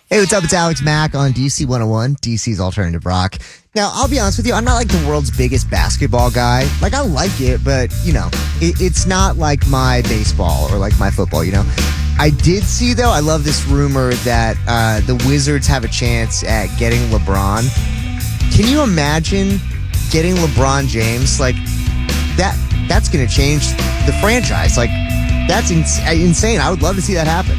Hey, what's up? It's Alex Mack on DC 101, DC's Alternative Rock. Now, I'll be honest with you, I'm not like the world's biggest basketball guy. Like, I like it, but, it's not like my baseball or like my football, I did see, though, I love this rumor that the Wizards have a chance at getting LeBron. Can you imagine getting LeBron James? Like, that's going to change the franchise. Like, that's insane. I would love to see that happen.